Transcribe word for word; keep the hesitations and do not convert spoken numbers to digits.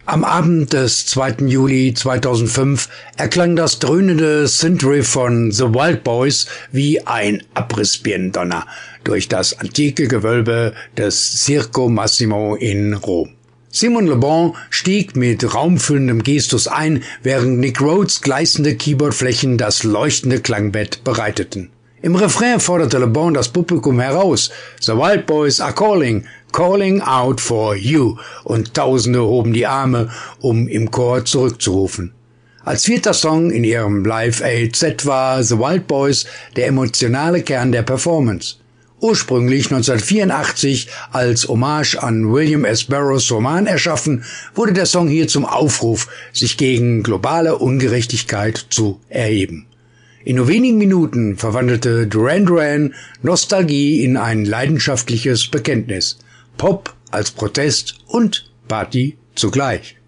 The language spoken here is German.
Am Abend des zweiten Juli zweitausendfünf erklang das dröhnende Synthriff von The Wild Boys wie ein Abrissbirnendonner durch das antike Gewölbe des Circo Massimo in Rom. Simon Le Bon stieg mit raumfüllendem Gestus ein, während Nick Rhodes gleißende Keyboardflächen das leuchtende Klangbett bereiteten. Im Refrain forderte Le Bon das Publikum heraus: The Wild Boys are calling, calling out for you, und Tausende hoben die Arme, um im Chor zurückzurufen. Als vierter Song in ihrem Live-Aid-Set war The Wild Boys der emotionale Kern der Performance. Ursprünglich neunzehnhundertvierundachtzig als Hommage an William S. Burroughs Roman erschaffen, wurde der Song hier zum Aufruf, sich gegen globale Ungerechtigkeit zu erheben. In nur wenigen Minuten verwandelte Duran Duran Nostalgie in ein leidenschaftliches Bekenntnis. Pop als Protest und Party zugleich.